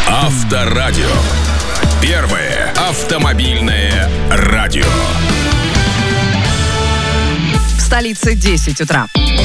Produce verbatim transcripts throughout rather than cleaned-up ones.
Авторадио. Первое автомобильное радио. В столице десять утра.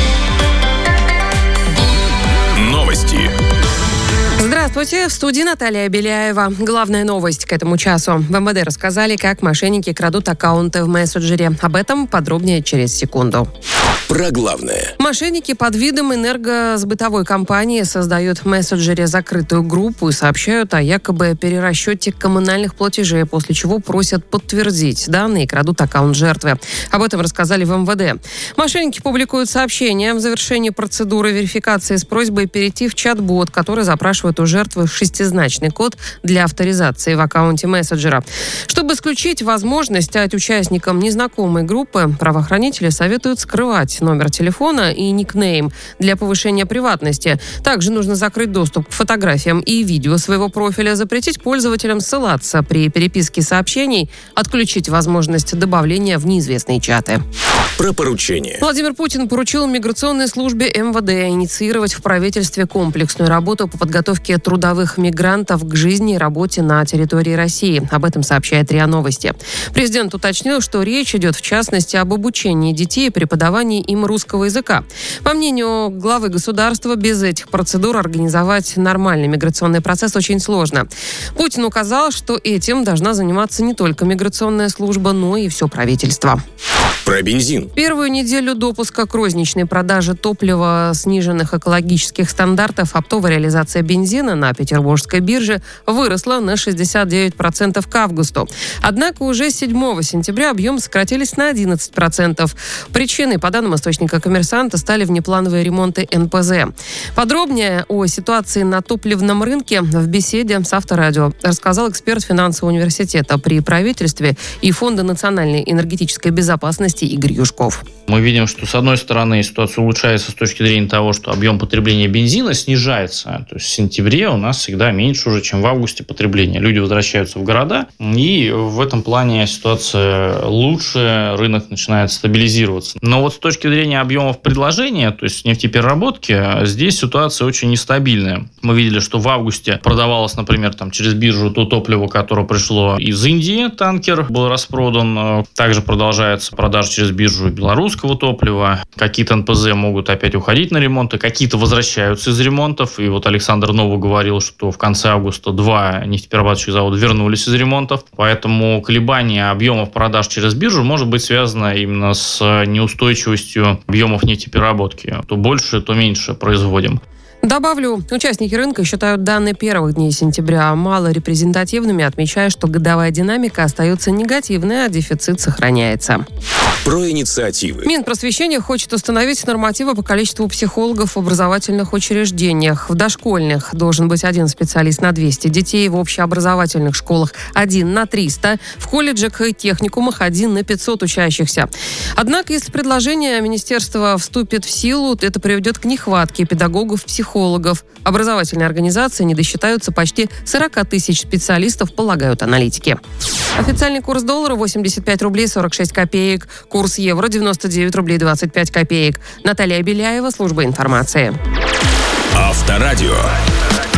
Новости. Здравствуйте, в студии Наталья Беляева. Главная новость к этому часу. В эм вэ дэ рассказали, как мошенники крадут аккаунты в мессенджере. Об этом подробнее через секунду. Про главное. Мошенники под видом энергосбытовой компании создают в мессенджере закрытую группу и сообщают о якобы перерасчете коммунальных платежей, после чего просят подтвердить данные и крадут аккаунт жертвы. Об этом рассказали в эм вэ дэ. Мошенники публикуют сообщения в завершении процедуры верификации с просьбой перейти в чат-бот, который запрашивает у жертвы шестизначный код для авторизации в аккаунте мессенджера. Чтобы исключить возможность стать участником незнакомой группы, правоохранители советуют скрывать номер телефона и никнейм для повышения приватности. Также нужно закрыть доступ к фотографиям и видео своего профиля, запретить пользователям ссылаться при переписке сообщений, отключить возможность добавления в неизвестные чаты. Про поручение. Владимир Путин поручил миграционной службе эм вэ дэ инициировать в правительстве комплексную работу по подготовке трудовых мигрантов к жизни и работе на территории России. Об этом сообщает РИА Новости. Президент уточнил, что речь идет в частности об обучении детей и преподавании им русского языка. По мнению главы государства, без этих процедур организовать нормальный миграционный процесс очень сложно. Путин указал, что этим должна заниматься не только миграционная служба, но и все правительство. Про бензин. Первую неделю допуска к розничной продаже топлива сниженных экологических стандартов оптовая реализация бензина на петербургской бирже выросла на шестьдесят девять процентов к августу. Однако уже седьмого сентября объемы сократились на одиннадцать процентов. Причиной, по данным источника «Коммерсанта», стали внеплановые ремонты эн пэ зэ. Подробнее о ситуации на топливном рынке в беседе с Авторадио рассказал эксперт финансового университета при правительстве и Фонда национальной энергетической безопасности Игорь Юшков. Мы видим, что с одной стороны ситуация улучшается с точки зрения того, что объем потребления бензина снижается. То есть в сентябре у нас всегда меньше уже, чем в августе потребления. Люди возвращаются в города, и в этом плане ситуация лучше, рынок начинает стабилизироваться. Но вот с точки зрения объемов предложения, то есть нефтепереработки, здесь ситуация очень нестабильная. Мы видели, что в августе продавалось, например, там, через биржу то топливо, которое пришло из Индии, танкер был распродан. Также продолжается продажа через биржу белорусского топлива. Какие-то эн пэ зэ могут опять уходить на ремонты, какие-то возвращаются из ремонтов. И вот Александр Новый говорил, что в конце августа два нефтеперерабатывающих завода вернулись из ремонтов. Поэтому колебание объемов продаж через биржу может быть связано именно с неустойчивостью объемов нефтепереработки. То больше, то меньше производим. Добавлю, участники рынка считают данные первых дней сентября малорепрезентативными, отмечая, что годовая динамика остается негативной, а дефицит сохраняется. Про инициативы. Минпросвещение хочет установить нормативы по количеству психологов в образовательных учреждениях. В дошкольных должен быть один специалист на двести детей, в общеобразовательных школах один на триста, в колледжах и техникумах один на пятьсот учащихся. Однако, если предложение министерства вступит в силу, это приведет к нехватке педагогов-психологов. Образовательные организации не досчитаются почти сорок тысяч специалистов, полагают аналитики. Официальный курс доллара восемьдесят пять рублей сорок шесть копеек. Курс евро девяносто девять рублей двадцать пять копеек. Наталья Беляева, служба информации. Авторадио.